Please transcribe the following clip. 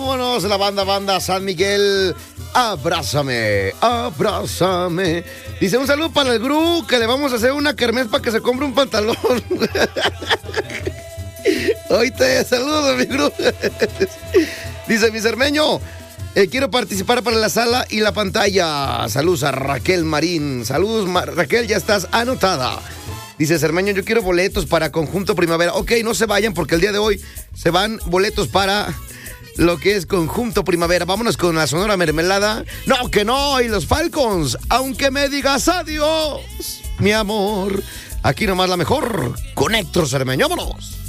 Vámonos, la banda San Miguel. Abrázame, abrázame. Dice, un saludo para el Gru, que le vamos a hacer una kermés para que se compre un pantalón. Hoy te saludo, mi Gru. Dice, mi cermeño, quiero participar para la sala y la pantalla. Saludos a Raquel Marín. Saludos, Raquel, ya estás anotada. Dice, cermeño, yo quiero boletos para Conjunto Primavera. Ok, no se vayan porque el día de hoy se van boletos para lo que es Conjunto Primavera. Vámonos con la Sonora Mermelada. No, que no, y los Falcons. Aunque me digas adiós, mi amor. Aquí nomás la mejor. Con Héctor Cermeño, vámonos.